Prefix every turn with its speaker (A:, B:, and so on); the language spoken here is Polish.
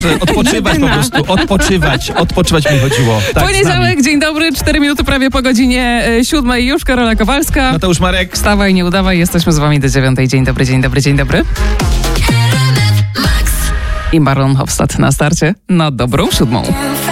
A: Odpoczywać po prostu, odpoczywać mi chodziło. Tak,
B: Poniedziałek, dzień dobry, 4 minuty prawie po godzinie 7 już, Karola Kowalska.
A: Mateusz Marek.
B: Wstawaj, nie udawaj, jesteśmy z wami do 9. Dzień dobry, dzień dobry, dzień dobry. I Baron Hofstad na starcie na dobrą 7.